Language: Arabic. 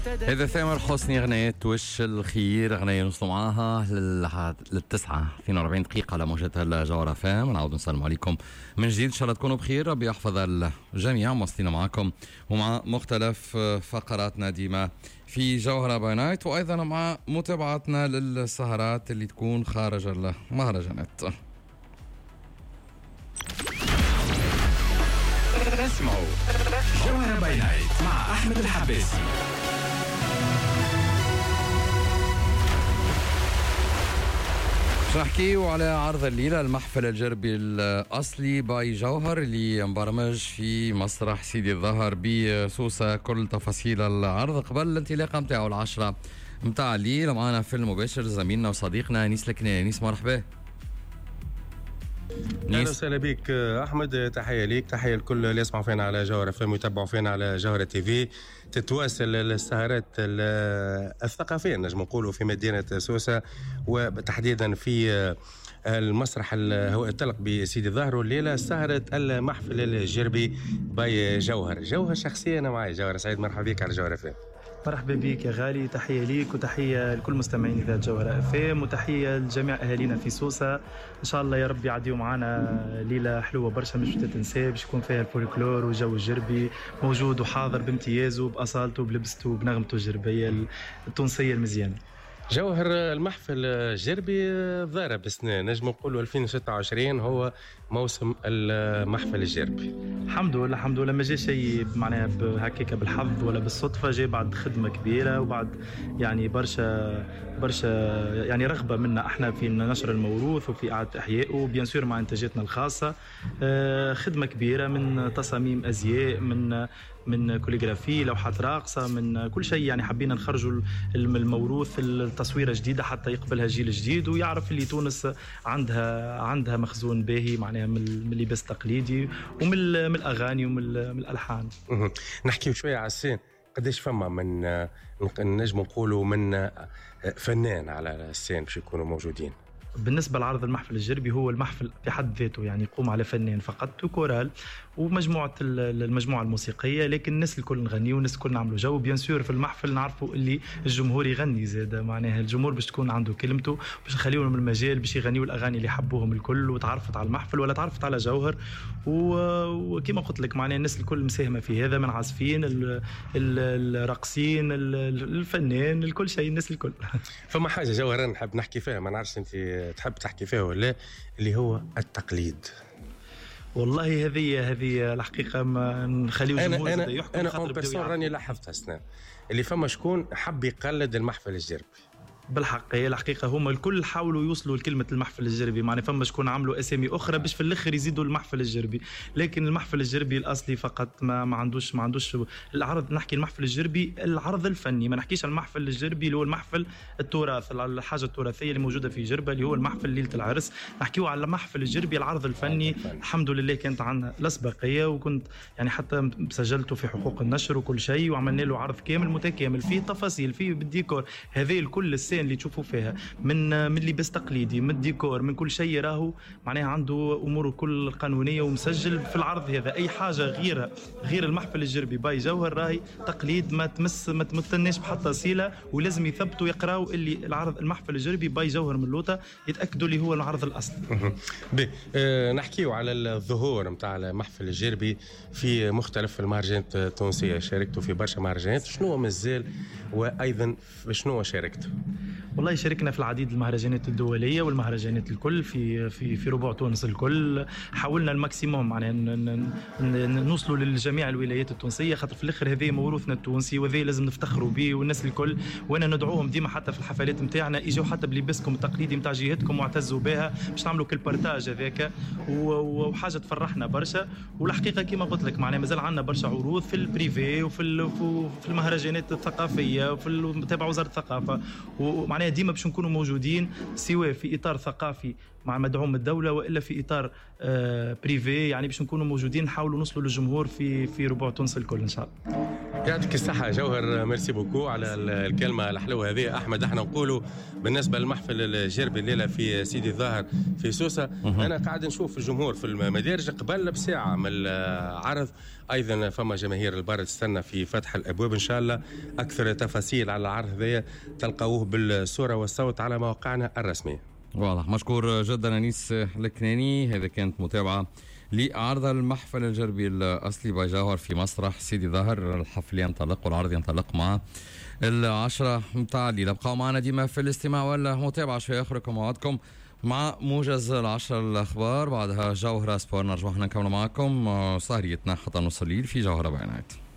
إذا ثامر حسني غنية وش الخير غنية نوصلوا معاها للتسعة 42 دقيقة على موجة الجوهرة فام. نعود نسلم عليكم من جديد، إن شاء الله تكونوا بخير، ربي يحفظ الجميع. مواصلين معكم ومع مختلف فقراتنا ديما في جوهرة باي نايت، وأيضا مع متابعتنا للسهرات اللي تكون خارج المهرجانات. اسمعوا جوهرة باي نايت مع أحمد الحبيسي. نحكيو على عرض الليلة المحفل الجربي الأصلي باي جوهر اللي مبرمج في مسرح سيدي الظهر بسوسة. كل تفاصيل العرض قبل الانطلاقة متاعه 10 متاع الليل. معنا في المباشر زميلنا وصديقنا أنيس الكناني. أنيس مرحبا. اهلا وسهلا بك احمد، تحيه ليك، تحيه لكل اللي يسمعوا فينا على جوهره فيلم ويتابعوا فينا على جوهره تي في. تتواصل السهرات الثقافيه نجم نقولوا في مدينه سوسه، وتحديدا في المسرح الهواء الطلق بسيدي الظهر، والليله سهره المحفل الجربي باي جوهر. جوهر شخصيا انا معي جوهر سعيد، مرحبا بك على جوهره فيلم. مرحبا بك يا غالي، تحية ليك وتحية لكل مستمعين إذاعة جوهرة FM، وتحية لجميع أهالينا في سوسة. إن شاء الله يا رب يعديوا معنا ليلة حلوة برشا مش تنسى، باش يكون فيها الفولكلور والجو الجربي موجود وحاضر بامتيازه بأصالته بلبسته بنغمته الجربية التونسية المزيانة. جوهر المحفل الجربي ضارب بسنان، نجم نقولوا 2026 هو موسم المحفل الجربي. الحمد لله الحمد لله، ما جاء شيء معناها هكاك بالحظ ولا بالصدفة، جاء بعد خدمة كبيرة وبعد يعني برشا يعني رغبة منا احنا في نشر الموروث وفي إعادة إحيائه، وبيان سور مع إنتاجاتنا الخاصة. خدمة كبيرة من تصاميم أزياء، من كوليغرافي، لوحات راقصة، من كل شيء. يعني حبينا نخرجوا الموروث التصويرة جديدة حتى يقبلها جيل جديد ويعرف اللي تونس عندها مخزون باهي معناها من اللباس التقليدي ومن الأغاني ومن الألحان. نحكي شوية على السين، قديش فما من نجم نقولوا من فنان على السين باش يكونوا موجودين؟ بالنسبة لعرض المحفل الجربي هو المحفل في حد ذاته يعني يقوم على فنان فقط وكورال ومجموعة المجموعة الموسيقية، لكن الناس الكل نغني والناس الكل نعملوا جو. بيان سور في المحفل نعرفوا اللي الجمهور يغني زاد، معناها الجمهور باش تكون عنده كلمته، باش نخليوا لهم المجال باش يغنيوا الأغاني اللي حبوهم الكل، وتعرفت على المحفل ولا تعرفت على جوهر. وكما قلت لك معناها الناس الكل مساهمة في هذا، من عازفين الراقصين الفنان الكل شيء، الناس الكل. فما حاجة جوهر نحب نحكي فيها، ما نعرفش انت تحب تحكي فيها ولا، اللي هو التقليد. والله هذه الحقيقة ما نخليو الجمهور يحكم. أنا بيرسون راني لاحظت أسنان اللي فما شكون حب يقلد المحفل الجربي. بالحق هي الحقيقه هما الكل حاولوا يوصلوا لكلمه المحفل الجربي، معناها فما شكون عملوا اسامي اخرى باش في الاخر يزيدوا المحفل الجربي، لكن المحفل الجربي الاصلي فقط ما عندوش العرض. نحكي المحفل الجربي العرض الفني، ما نحكيش عن المحفل الجربي اللي هو المحفل التراث، الحاجه التراثيه اللي موجوده في جربه اللي هو المحفل ليله العرس. نحكيو على المحفل الجربي العرض الفني. الحمد لله كانت عندنا الاسبقيه، وكنت يعني حتى سجلته في حقوق النشر وكل شيء، وعملنا له عرض كامل متكامل فيه تفاصيل، فيه بالديكور. هذه الكل اللي تشوفوا فيها من لباس تقليدي، من الديكور، من كل شيء، راهو معناها عنده اموره كل قانونيه ومسجل في العرض هذا. اي حاجه غير المحفل الجربي باي جوهر راهي تقليد، ما تمثلناش بحتى صله، ولازم يثبتوا يقراوا اللي العرض المحفل الجربي باي جوهر من لوطه، يتاكدوا اللي هو العرض الاصلي. نحكيو على الظهور نتاع المحفل الجربي في مختلف المهرجانات التونسيه، شاركتوا في برشا مهرجانات، شنو مازال وايضا شنو شاركتوا؟ والله شاركنا في العديد المهرجانات الدوليه والمهرجانات الكل في ربوع تونس الكل. حاولنا الماكسيموم معناها نوصلوا للجميع الولايات التونسيه، خاطر في الاخر هذه موروثنا التونسي وهذا لازم نفتخروا به والناس الكل. وانا ندعوهم ديما حتى في الحفلات نتاعنا يجوا حتى بلباسكم التقليدي نتاع جهتكم واعتزوا بها، باش نعملوا كل بارتاج هذاك، وحاجه تفرحنا برشا. والحقيقه كما قلت لك معناها مازال عندنا برشا عروض في البريفي وفي المهرجانات الثقافيه وفي تبع وزاره الثقافه، ومعناها ديما باش نكونوا موجودين سواء في اطار ثقافي مع مدعوم الدوله والا في اطار بريفي، يعني باش نكونوا موجودين نحاولوا نوصلوا للجمهور في ربوع تونس الكل ان شاء الله. يعطيك الصحة جوهر، ميرسي بوكو على الكلمة الحلوة هذه. أحمد، احنا نقولوا بالنسبة للمحفل الجربي الليلة في سيدي الظاهر في سوسة، أنا قاعد نشوف الجمهور في المدارج قبل بساعة من العرض، أيضا فما جماهير البر تستنى في فتح الأبواب إن شاء الله. أكثر تفاصيل على العرض هذا تلقوه بالصورة والصوت على مواقعنا الرسمية. واضح. مشكور جدا أنيس الكناني. هذا كانت متابعة لعرض المحفل الجربي الأصلي بجوهر في مسرح سيدي ظاهر. الحفل ينطلق والعرض ينطلق مع 10 متاع الليل. ابقوا معنا ديما في الاستماع والمتابعة. شوية أخركم موعدكم مع موجز 10 الأخبار، بعدها جوهرة سبور. نرجو احنا نكمل معكم سهريتنا حتى نص الليل في جوهرة بيانات.